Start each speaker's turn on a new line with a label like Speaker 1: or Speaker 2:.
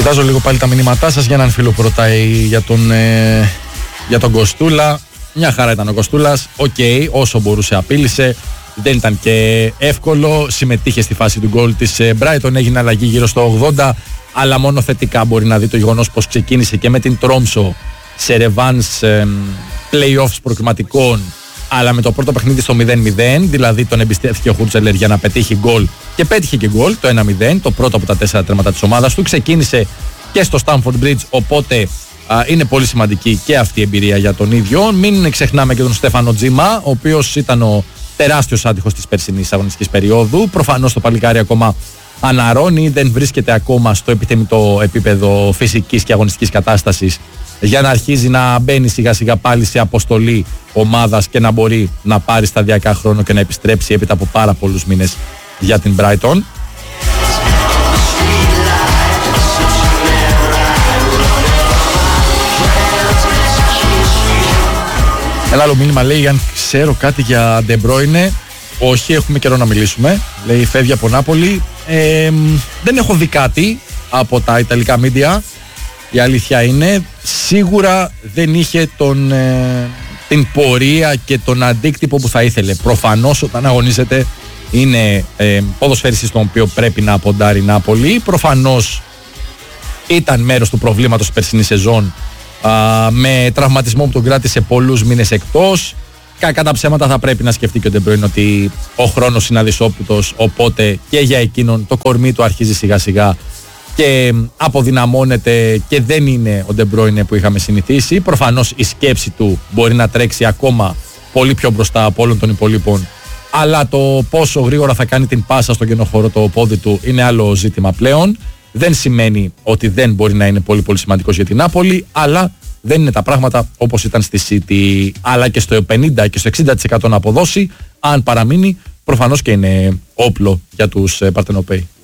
Speaker 1: Κοιτάζω λίγο πάλι τα μηνύματά σας. Για έναν φίλο που ρωτάει για τον Κοστούλα. Μια χαρά ήταν ο Κοστούλας. Οκ, όσο μπορούσε απείλησε. Δεν ήταν και εύκολο. Συμμετείχε στη φάση του γκολ της Brighton. Έγινε αλλαγή γύρω στο 80. Αλλά μόνο θετικά μπορεί να δει το γεγονός πως ξεκίνησε και με την Τρόμσο σε ρεβάνς play-offs προκριματικών. Αλλά με το πρώτο παιχνίδι στο 0-0, δηλαδή τον εμπιστεύτηκε ο Χούρτζελερ για να πετύχει γκολ και πέτυχε και γκολ, το 1-0, το πρώτο από τα 4 τέρματα της ομάδας του. Ξεκίνησε και στο Stamford Bridge, οπότε είναι πολύ σημαντική και αυτή η εμπειρία για τον ίδιο. Μην ξεχνάμε και τον Στέφανο Τζίμα, ο οποίος ήταν ο τεράστιος άτυχος της περσινής αγωνιστικής περίοδου. Προφανώς το παλικάρι ακόμα αναρρώνει, δεν βρίσκεται ακόμα στο επιθυμητό επίπεδο φυσικής και αγωνιστικής κατάστασης για να αρχίζει να μπαίνει σιγά σιγά πάλι σε αποστολή ομάδας και να μπορεί να πάρει σταδιακά χρόνο και να επιστρέψει έπειτα από πάρα πολλούς μήνες για την Brighton. Ένα άλλο μήνυμα λέει: αν ξέρω κάτι για De Bruyne. Όχι, έχουμε καιρό να μιλήσουμε. Λέει φεύγει από Νάπολη. Δεν έχω δει κάτι από τα ιταλικά media. Η αλήθεια είναι, σίγουρα δεν είχε την πορεία και τον αντίκτυπο που θα ήθελε. Προφανώς όταν αγωνίζεται είναι ποδοσφαιριστής στον οποίο πρέπει να ποντάρει η Νάπολη. Προφανώς ήταν μέρος του προβλήματος της περσινής σεζόν με τραυματισμό που τον κράτησε πολλούς μήνες εκτός. Κακά τα ψέματα θα πρέπει να σκεφτεί και ο De Bruyne ότι ο χρόνος είναι αδυσόπιτος, οπότε και για εκείνον το κορμί του αρχίζει σιγά σιγά και αποδυναμώνεται και δεν είναι ο De Bruyne που είχαμε συνηθίσει. Προφανώς η σκέψη του μπορεί να τρέξει ακόμα πολύ πιο μπροστά από όλων των υπολείπων, αλλά το πόσο γρήγορα θα κάνει την πάσα στον κενοχώρο το πόδι του είναι άλλο ζήτημα πλέον. Δεν σημαίνει ότι δεν μπορεί να είναι πολύ πολύ σημαντικός για την Νάπολη, αλλά δεν είναι τα πράγματα όπως ήταν στη City. Αλλά και στο 50% και στο 60% να αποδώσει, αν παραμείνει, προφανώς και είναι όπλο για τους Παρτενοπαίοι.